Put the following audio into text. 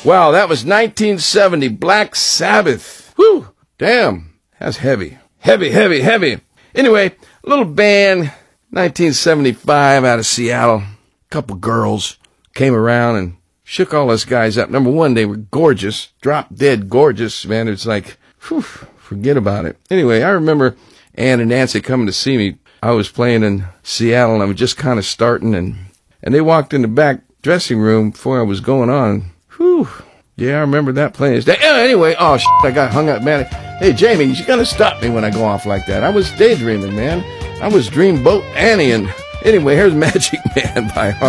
Wow, that was 1970, Black Sabbath. Whew, damn, that's heavy. Heavy. Anyway, a little band, 1975 out of Seattle. A couple girls came around and shook all us guys up. Number one, they were gorgeous, drop dead gorgeous, man. It's like, whew, forget about it. Anyway, I remember Ann and Nancy coming to see me. I was playing in Seattle and I was just kind of starting and they walked in the back dressing room before I was going on. Whew. Yeah, I remember that playing. Anyway, I got hung up, man. Hey, Jamie, you gotta stop me when I go off like that. I was daydreaming, man. I was Dreamboat Annie, and anyway, here's Magic Man by Harley.